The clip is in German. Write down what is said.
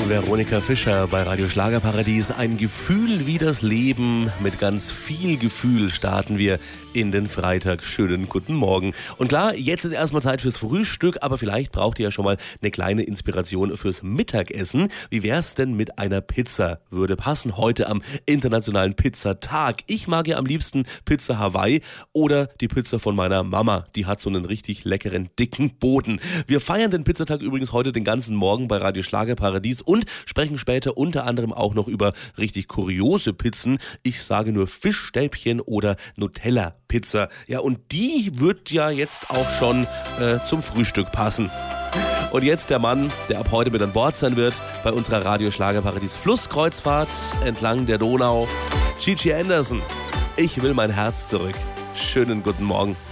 Veronika Fischer bei Radio Schlagerparadies. Ein Gefühl wie das Leben. Mit ganz viel Gefühl starten wir in den Freitag. Schönen guten Morgen. Und klar, jetzt ist erstmal Zeit fürs Frühstück, aber vielleicht braucht ihr ja schon mal eine kleine Inspiration fürs Mittagessen. Wie wär's denn mit einer Pizza? Würde passen heute am Internationalen Pizzatag. Ich mag ja am liebsten Pizza Hawaii oder die Pizza von meiner Mama. Die hat so einen richtig leckeren, dicken Boden. Wir feiern den Pizzatag übrigens heute den ganzen Morgen bei Radio Schlagerparadies und sprechen später unter anderem auch noch über richtig kuriose Pizzen. Ich sage nur Fischstäbchen oder Nutella-Pizza. Ja, und die wird ja jetzt auch schon zum Frühstück passen. Und jetzt der Mann, der ab heute mit an Bord sein wird bei unserer Radio Schlagerparadies Flusskreuzfahrt entlang der Donau. Gigi Anderson, ich will mein Herz zurück. Schönen guten Morgen.